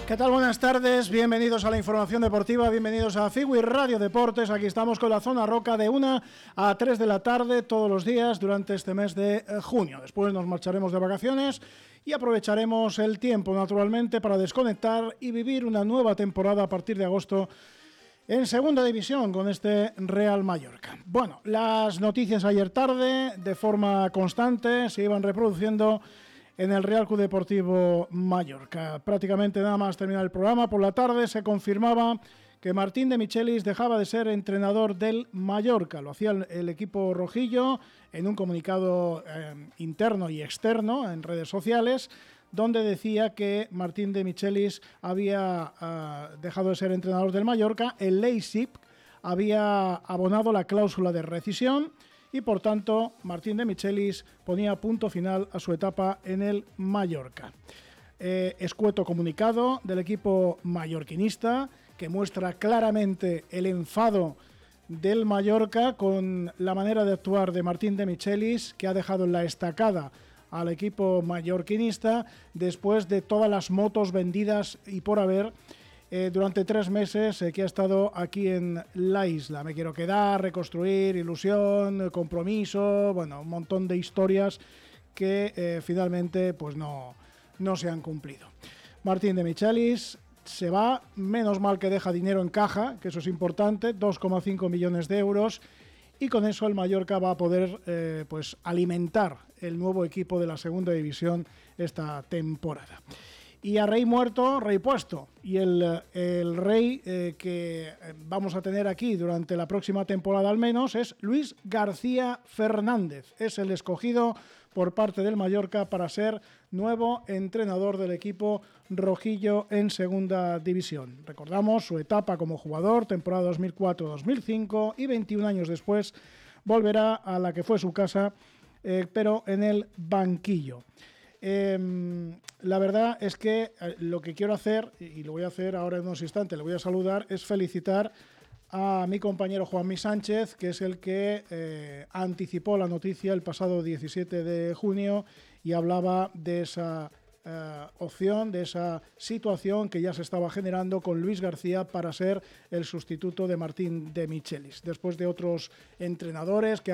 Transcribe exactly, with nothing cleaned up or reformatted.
¿Qué tal? Buenas tardes, bienvenidos a la información deportiva, bienvenidos a Figui Radio Deportes. Aquí estamos con la Zona Roca de una a tres de la tarde todos los días durante este mes de junio. Después nos marcharemos de vacaciones y aprovecharemos el tiempo naturalmente para desconectar y vivir una nueva temporada a partir de agosto en segunda división con este Real Mallorca. Bueno, las noticias ayer tarde de forma constante se iban reproduciendo en el Real Club Deportivo Mallorca. Prácticamente nada más terminar el programa, por la tarde se confirmaba que Martín de Michelis dejaba de ser entrenador del Mallorca. Lo hacía el, el equipo rojillo en un comunicado eh, interno y externo en redes sociales, donde decía que Martín de Michelis había uh, dejado de ser entrenador del Mallorca. El Leipzig había abonado la cláusula de rescisión y por tanto Martín de Michelis ponía punto final a su etapa en el Mallorca. Eh, escueto comunicado del equipo mallorquinista que muestra claramente el enfado del Mallorca con la manera de actuar de Martín de Michelis, que ha dejado en la estacada al equipo mallorquinista después de todas las motos vendidas y por haber Eh, durante tres meses eh, que ha estado aquí en la isla. Me quiero quedar, reconstruir, ilusión, compromiso, bueno, un montón de historias que eh, finalmente pues no, no se han cumplido. Martín de Michelis se va, menos mal que deja dinero en caja, que eso es importante, dos coma cinco millones de euros, y con eso el Mallorca va a poder eh, pues alimentar el nuevo equipo de la segunda división esta temporada. Y a rey muerto, rey puesto. Y el, el rey eh, que vamos a tener aquí durante la próxima temporada al menos es Luis García Fernández. Es el escogido por parte del Mallorca para ser nuevo entrenador del equipo rojillo en segunda división. Recordamos su etapa como jugador, temporada dos mil cuatro dos mil cinco, y veintiún años después volverá a la que fue su casa, eh, pero en el banquillo. Eh, la verdad es que lo que quiero hacer, y lo voy a hacer ahora en unos instantes, le voy a saludar, es felicitar a mi compañero Juanmi Sánchez, que es el que eh, anticipó la noticia el pasado diecisiete de junio y hablaba de esa eh, opción, de esa situación que ya se estaba generando con Luis García para ser el sustituto de Martín de Michelis, después de otros entrenadores que